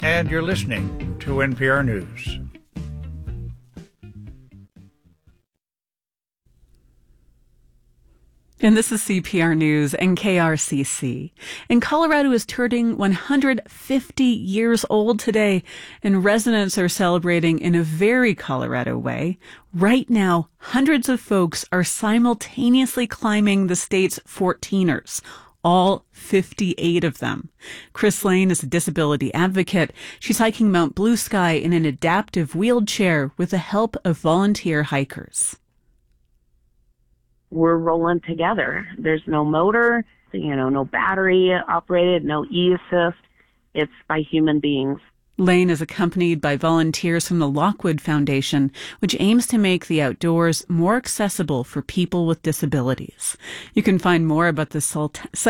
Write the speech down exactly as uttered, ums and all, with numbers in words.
and you're listening to N P R News. And this is C P R News and K R C C. And Colorado is turning one hundred fifty years old today, and residents are celebrating in a very Colorado way. Right now, hundreds of folks are simultaneously climbing the state's fourteeners, all fifty-eight of them. Chris Lane is a disability advocate. She's hiking Mount Blue Sky in an adaptive wheelchair with the help of volunteer hikers. We're rolling together. There's no motor, you know, no battery operated, no e-assist. It's by human beings. Lane is accompanied by volunteers from the Lockwood Foundation, which aims to make the outdoors more accessible for people with disabilities. You can find more about the